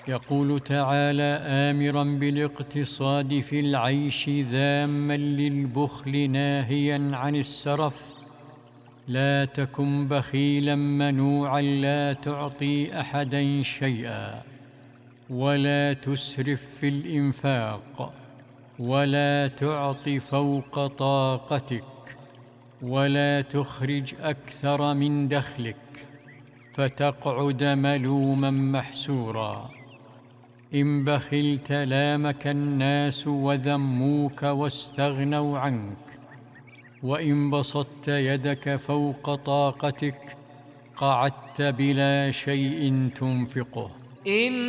يقول تعالى آمراً بالاقتصاد في العيش ذاماً للبخل ناهياً عن السرف: لا تكن بخيلاً منوعاً لا تعطي أحداً شيئاً، ولا تسرف في الإنفاق، ولا تعط فوق طاقتك، ولا تخرج أكثر من دخلك فتقعد ملوماً محسوراً. إن بخلت لامك الناس وذموك واستغنوا عنك، وإن بسطت يدك فوق طاقتك قعدت بلا شيء تنفقه.